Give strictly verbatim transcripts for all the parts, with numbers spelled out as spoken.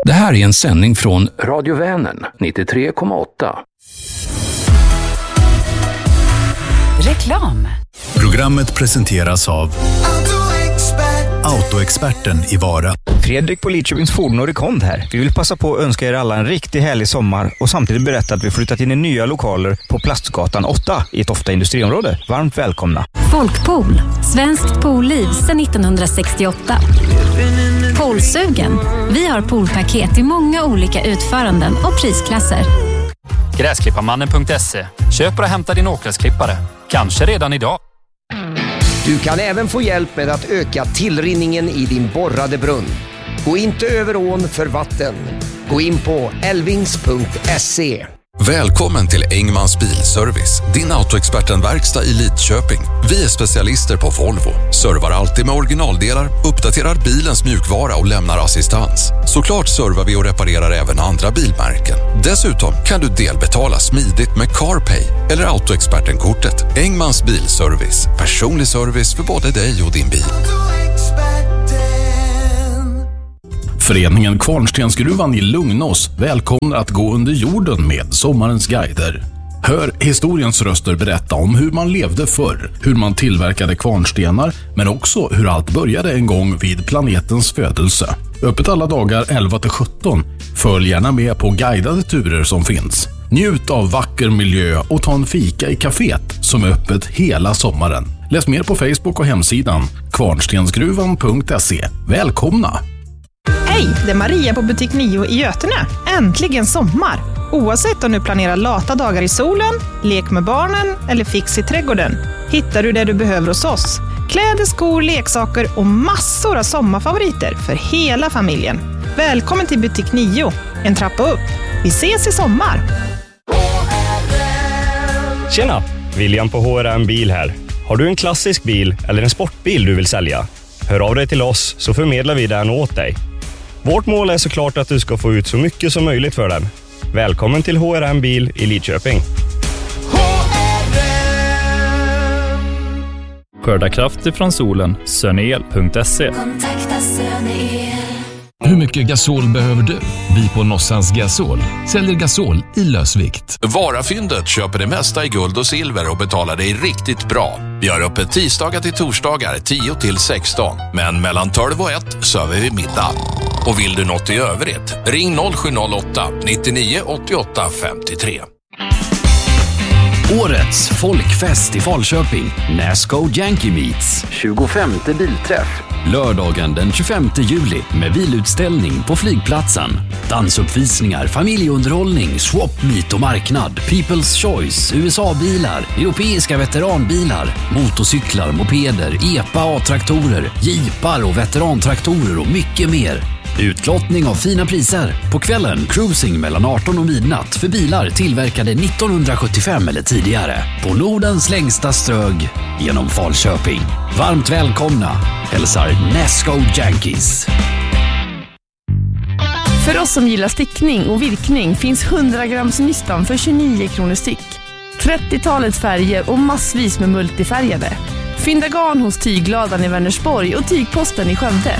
Det här är en sändning från Radio Vänern nittiotre komma åtta. Reklam. Programmet presenteras av Autoexperten i Vara. Fredrik på Lidköpings Fordon och Rekond här. Vi vill passa på att önska er alla en riktigt härlig sommar och samtidigt berätta att vi flyttat in i nya lokaler på Plastgatan åtta i ett ofta industriområde. Varmt välkomna. Folkpool. Svenskt poolliv sedan nittonhundrasextioåtta. Poolsugen. Vi har poolpaket i många olika utföranden och prisklasser. Gräsklipparmannen punkt se. Köp och hämta din åkgräsklippare. Kanske redan idag. Du kan även få hjälp med att öka tillrinningen i din borrade brunn. Gå inte över ån för vatten. Gå in på elvings punkt se. Välkommen till Engmans Bilservice, din autoexperten-verkstad i Lidköping. Vi är specialister på Volvo, servar alltid med originaldelar, uppdaterar bilens mjukvara och lämnar assistans. Såklart servar vi och reparerar även andra bilmärken. Dessutom kan du delbetala smidigt med CarPay eller autoexperten-kortet. Engmans Bilservice, personlig service för både dig och din bil. Föreningen Kvarnstensgruvan i Lugnås välkomnar att gå under jorden med sommarens guider. Hör historiens röster berätta om hur man levde förr, hur man tillverkade kvarnstenar, men också hur allt började en gång vid planetens födelse. Öppet alla dagar elva till sjutton. Följ gärna med på guidade turer som finns. Njut av vacker miljö och ta en fika i kaféet som är öppet hela sommaren. Läs mer på Facebook och hemsidan kvarnstensgruvan punkt se. Välkomna! Hej, det är Maria på butik nio i Götene. Äntligen sommar! Oavsett om du planerar lata dagar i solen, lek med barnen eller fix i trädgården, hittar du det du behöver hos oss. Kläder, skor, leksaker och massor av sommarfavoriter för hela familjen. Välkommen till butik nio, en trappa upp. Vi ses i sommar! Tjena, William på H R M Bil här. Har du en klassisk bil eller en sportbil du vill sälja? Hör av dig till oss så förmedlar vi den åt dig. Vårt mål är såklart att du ska få ut så mycket som möjligt för den. Välkommen till H R M Bil i Lidköping. Skörda kraft ifrån solen. Sönel punkt se. Kontakta Sönel. Hur mycket gasol behöver du? Vi på Nossans Gasol säljer gasol i lösvikt. Varafyndet köper det mesta i guld och silver och betalar dig riktigt bra. Vi har öppet tisdagar till torsdagar tio till sexton. Men mellan tolv och ett server vi middag. Och vill du något i övrigt? Ring noll sju noll åtta nittionio åttioåtta femtiotre. Årets folkfest i Falköping. Nasco Yankee Meets. tjugofemte bilträff. Lördagen den tjugofemte juli med bilutställning på flygplatsen. Dansuppvisningar, familjeunderhållning, swap meet och marknad. People's Choice, U S A-bilar, europeiska veteranbilar, motorcyklar, mopeder, E P A A-traktorer, jeepar och veterantraktorer och mycket mer. Utlottning av fina priser. På kvällen cruising mellan arton och midnatt för bilar tillverkade nittonhundrasjuttiofem eller tidigare. På Nordens längsta strög genom Falköping. Varmt välkomna. Hälsar Nasco Yankees. För oss som gillar stickning och virkning finns hundra grams nystan för tjugonio kronor styck. trettiotalet färger och massvis med multifärgade. Fynda garn hos Tygladan i Vänersborg och Tygposten i Skövde.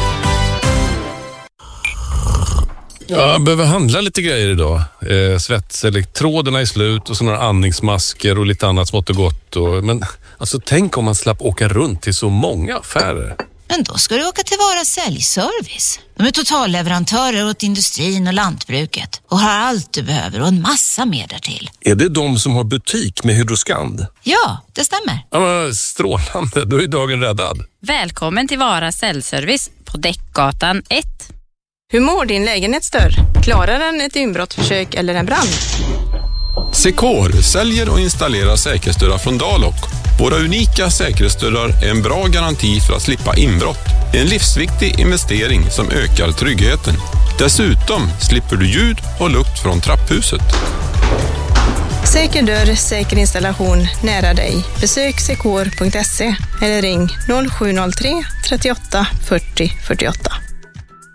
Ja, jag behöver handla lite grejer idag. Eh, Svetselektroderna är slut och så några andningsmasker och lite annat smått och gott. Och, men alltså, tänk om man slapp åka runt till så många affärer. Men då ska du åka till Vara säljservice. De är totalleverantörer åt industrin och lantbruket och har allt du behöver och en massa mer därtill. Är det de som har butik med Hydroskand? Ja, det stämmer. Ja, men strålande. Då är dagen räddad. Välkommen till Vara säljservice på Däckgatan ett. Hur mår din lägenhetsdörr? Klarar den ett inbrottsförsök eller en brand? Secor säljer och installerar säkerhetsdörrar från Dalok. Våra unika säkerhetsdörrar är en bra garanti för att slippa inbrott. En livsviktig investering som ökar tryggheten. Dessutom slipper du ljud och lukt från trapphuset. Säker dörr, säker installation nära dig. Besök secor punkt se eller ring noll sju noll tre trettioåtta fyrtio fyrtioåtta.